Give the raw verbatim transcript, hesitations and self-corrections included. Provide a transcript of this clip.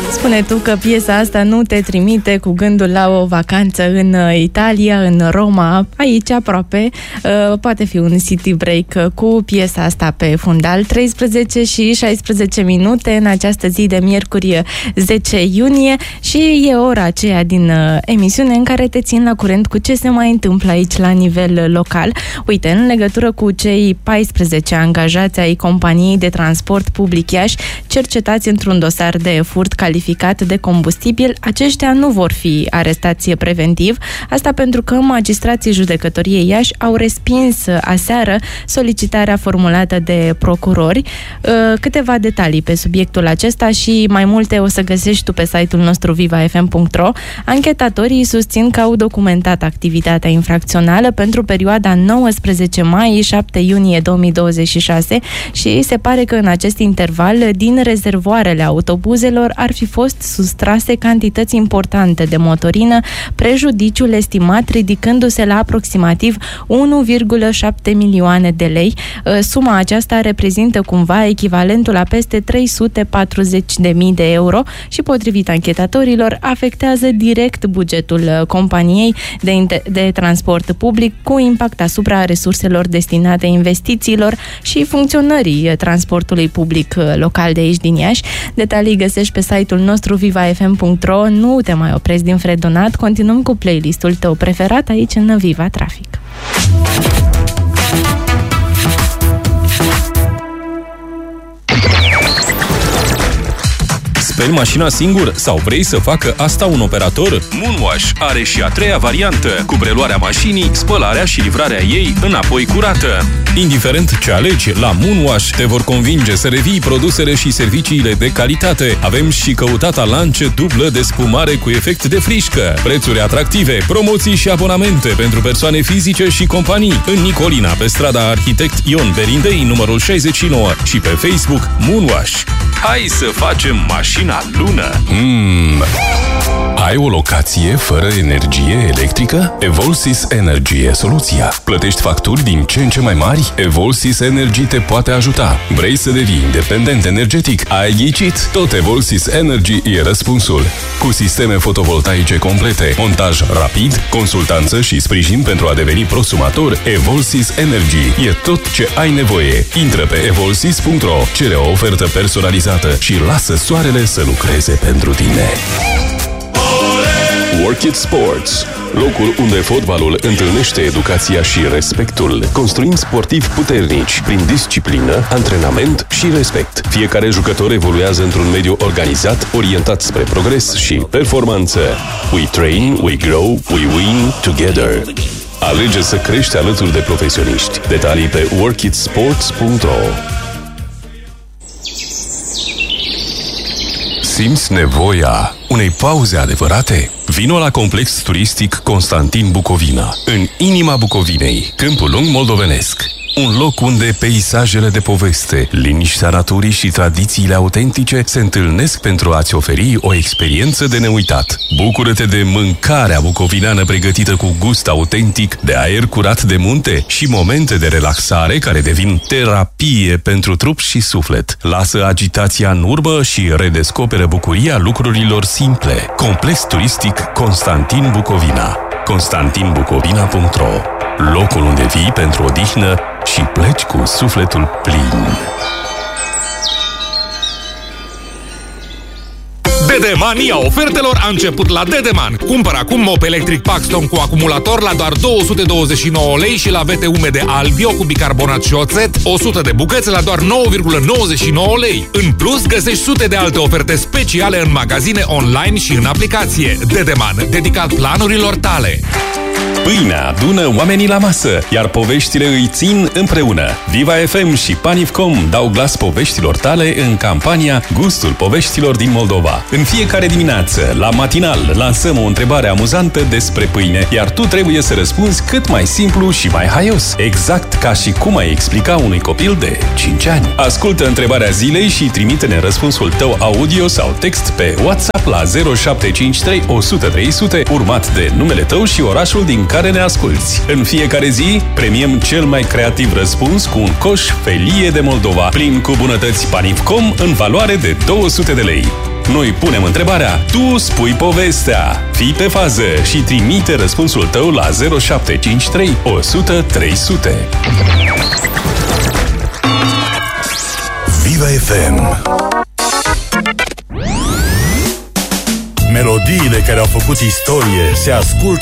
Spune tu că piesa asta nu te trimite cu gândul la o vacanță în Italia, în Roma, aici aproape. Poate fi un city break cu piesa asta pe fundal. treisprezece și șaisprezece minute în această zi de miercuri zece iunie și e ora aceea din emisiune în care te țin la curent cu ce se mai întâmplă aici la nivel local. Uite, în legătură cu cei paisprezece angajați ai companiei de transport public Iași, cercetați într-un dosar de furt calificat de combustibil, aceștia nu vor fi arestați preventiv. Asta pentru că magistrații judecătoriei Iași au respins aseară solicitarea formulată de procurori. Câteva detalii pe subiectul acesta și mai multe o să găsești tu pe site-ul nostru viva f m punct r o. Anchetatorii susțin că au documentat activitatea infracțională pentru perioada nouăsprezece mai - șapte iunie două mii douăzeci și șase și se pare că în acest interval din rezervoarele autobuzelor ar fi fost sustrase cantități importante de motorină, prejudiciul estimat ridicându-se la aproximativ unu virgulă șapte milioane de lei. Suma aceasta reprezintă cumva echivalentul la peste trei sute patruzeci de mii de euro și, potrivit anchetatorilor, afectează direct bugetul companiei de, de transport public, cu impact asupra resurselor destinate investițiilor și funcționării transportului public local de aici din Iași. Detalii găsești pe site-ul nostru viva f m punct r o. Nu te mai oprezi din fredonat, continuăm cu playlistul tău preferat aici în Viva Trafic. Speli mașina singur sau vrei să facă asta un operator? Moonwash are și a treia variantă, cu preluarea mașinii, spălarea și livrarea ei înapoi curată. Indiferent ce alegi, la Moonwash te vor convinge să revii produsele și serviciile de calitate. Avem și căutata lance dublă de spumare cu efect de frișcă, prețuri atractive, promoții și abonamente pentru persoane fizice și companii în Nicolina, pe strada Arhitect Ion Berindei, numărul șaizeci și nouă, și pe Facebook Moonwash. Hai să facem mașina lună! Mm. Ai o locație fără energie electrică? Evolsys Energy e soluția. Plătești facturi din ce în ce mai mari? Evolsys Energy te poate ajuta. Vrei să devii independent energetic? Ai ghicit? Tot Evolsys Energy e răspunsul. Cu sisteme fotovoltaice complete, montaj rapid, consultanță și sprijin pentru a deveni prosumator, Evolsys Energy e tot ce ai nevoie. Intră pe evolsys punct r o, cere o ofertă personalizată și lasă soarele să lucreze pentru tine. Work It Sports, locul unde fotbalul întâlnește educația și respectul. Construim sportivi puternici prin disciplină, antrenament și respect. Fiecare jucător evoluează într-un mediu organizat, orientat spre progres și performanță. We train, we grow, we win together. Alege să crești alături de profesioniști. Detalii pe work it sports punct r o. Simți nevoia unei pauze adevărate? Vino la Complex Turistic Constantin Bucovina, în inima Bucovinei, Câmpul Lung moldovenesc. Un loc unde peisajele de poveste, liniștea naturii și tradițiile autentice se întâlnesc pentru a-ți oferi o experiență de neuitat. Bucură-te de mâncarea bucovineană pregătită cu gust autentic, de aer curat de munte și momente de relaxare care devin terapie pentru trup și suflet. Lasă agitația în urmă și redescoperă bucuria lucrurilor simple. Complex Turistic Constantin Bucovina. constantin bucovina punct r o. Locul unde vii pentru odihnă și pleci cu sufletul plin. Dedemania ofertelor a început la Dedeman. Cumpăr acum mop electric Paxton cu acumulator la doar două sute douăzeci și nouă lei și lavete umede Albio cu bicarbonat și oțet o sută de bucăți la doar nouă virgulă nouăzeci și nouă lei. În plus, găsești sute de alte oferte speciale în magazine online și în aplicație. Dedeman, dedicat planurilor tale. Pâinea adună oamenii la masă, iar poveștile îi țin împreună. Viva F M și Panivcom dau glas poveștilor tale în campania Gustul poveștilor din Moldova. În fiecare dimineață, la matinal, lansăm o întrebare amuzantă despre pâine, iar tu trebuie să răspunzi cât mai simplu și mai haios, exact ca și cum ai explica unui copil de cinci ani. Ascultă întrebarea zilei și trimite-ne răspunsul tău audio sau text pe WhatsApp la zero șapte cinci trei o sută trei sute, urmat de numele tău și orașul din care ne asculți. În fiecare zi, premiem cel mai creativ răspuns cu un coș Felie de Moldova, plin cu bunătăți Panivcom în valoare de două sute de lei. Noi punem întrebarea, tu spui povestea. Fii pe fază și trimite răspunsul tău la zero șapte cinci trei o sută trei sute. Viva F M. Melodiile care au făcut istorie se ascultă